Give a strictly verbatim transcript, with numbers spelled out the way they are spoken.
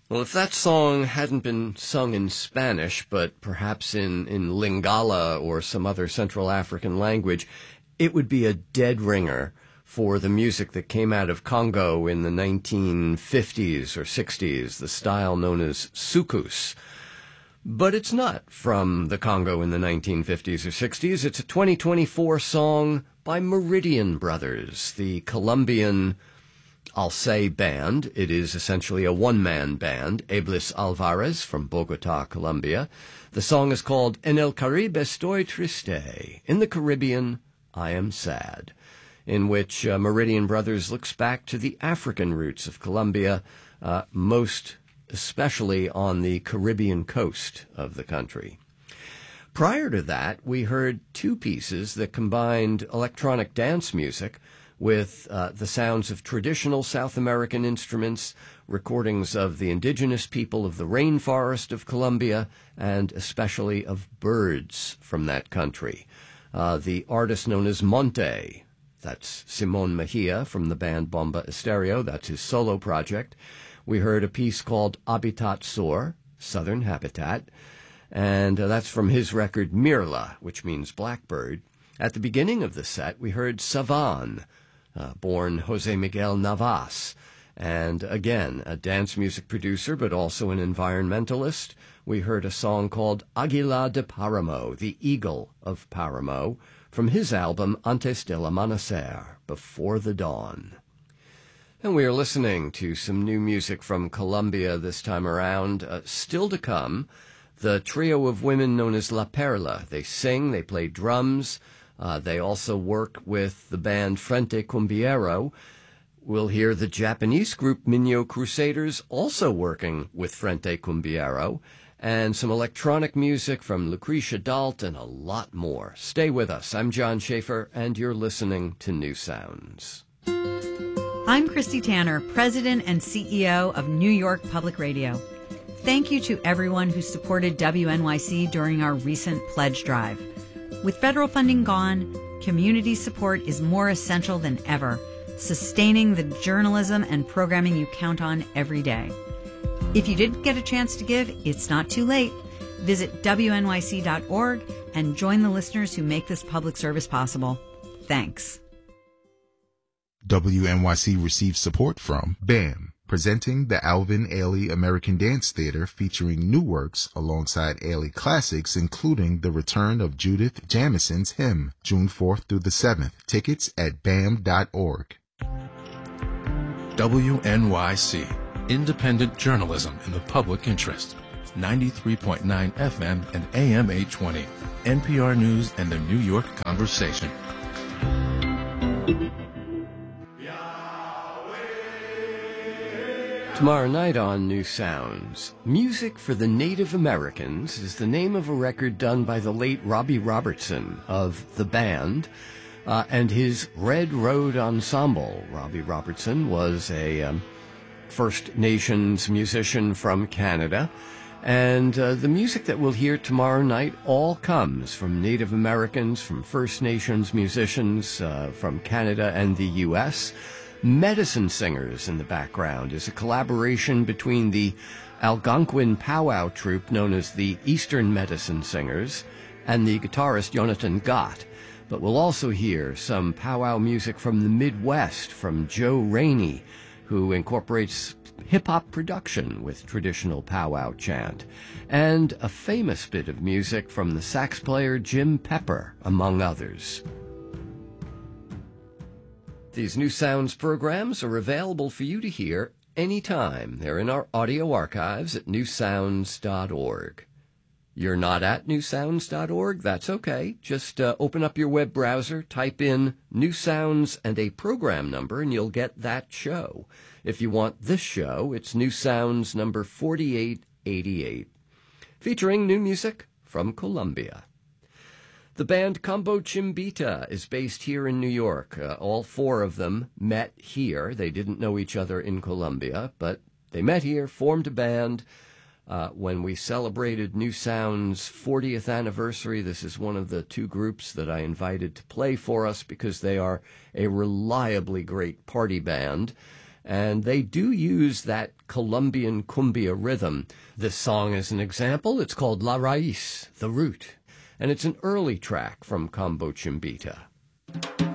Well, if that song hadn't been sung in Spanish, but perhaps in, in Lingala or some other Central African language, it would be a dead ringer for the music that came out of Congo in the nineteen fifties or sixties, the style known as soukous. But it's not from the Congo in the nineteen fifties or sixties. It's a twenty twenty-four song by Meridian Brothers, the Colombian, I'll say, band. It is essentially a one-man band. Eblis Alvarez from Bogota, Colombia. The song is called En el Caribe Estoy Triste. In the Caribbean, I am sad, in which uh, Meridian Brothers looks back to the African roots of Colombia, uh, most especially on the Caribbean coast of the country. Prior to that, we heard two pieces that combined electronic dance music with uh, the sounds of traditional South American instruments, recordings of the indigenous people of the rainforest of Colombia, and especially of birds from that country. Uh, the artist known as Monte, that's Simon Mejia from the band Bomba Estéreo, that's his solo project. We heard a piece called Habitat Sur, Southern Habitat, and uh, that's from his record Mirla, which means blackbird. At the beginning of the set, we heard Savan, uh, born Jose Miguel Navas, and again, a dance music producer, but also an environmentalist. We heard a song called Águila de Páramo, the Eagle of Páramo, from his album Antes del Amanecer, Before the Dawn. And we are listening to some new music from Colombia this time around. Uh, still to come, the trio of women known as La Perla. They sing, they play drums. Uh, they also work with the band Frente Cumbiero. We'll hear the Japanese group Minho Crusaders also working with Frente Cumbiero. And some electronic music from Lucretia Dalt and a lot more. Stay with us. I'm John Schaefer, and you're listening to New Sounds. I'm Christy Tanner, President and C E O of New York Public Radio. Thank you to everyone who supported W N Y C during our recent pledge drive. With federal funding gone, community support is more essential than ever, sustaining the journalism and programming you count on every day. If you didn't get a chance to give, it's not too late. Visit W N Y C dot org and join the listeners who make this public service possible. Thanks. W N Y C receives support from BAM, presenting the Alvin Ailey American Dance Theater, featuring new works alongside Ailey classics, including the return of Judith Jamison's Hymn, June fourth through the seventh. Tickets at B A M dot org. W N Y C, independent journalism in the public interest. ninety-three point nine F M and A M eight twenty. N P R News and the New York Conversation. Tomorrow night on New Sounds, Music for the Native Americans is the name of a record done by the late Robbie Robertson of The Band uh, and his Red Road Ensemble. Robbie Robertson was a um, First Nations musician from Canada, and uh, the music that we'll hear tomorrow night all comes from Native Americans, from First Nations musicians uh, from Canada and the U S Medicine Singers in the background is a collaboration between the Algonquin powwow troupe known as the Eastern Medicine Singers and the guitarist Jonathan Gott. But we'll also hear some powwow music from the Midwest from Joe Rainey, who incorporates hip-hop production with traditional powwow chant, and a famous bit of music from the sax player Jim Pepper, among others. These New Sounds programs are available for you to hear anytime. They're in our audio archives at new sounds dot org. You're not at new sounds dot org? That's okay. Just uh, open up your web browser, type in New Sounds and a program number, and you'll get that show. If you want this show, it's New Sounds number forty-eight eighty-eight, featuring new music from Colombia. The band Combo Chimbita is based here in New York. Uh, all four of them met here. They didn't know each other in Colombia, but they met here, formed a band. Uh, when we celebrated New Sound's fortieth anniversary, this is one of the two groups that I invited to play for us because they are a reliably great party band. and they do use that Colombian cumbia rhythm. This song is an example. It's called La Raíz, the root, and it's an early track from Combo Chimbita.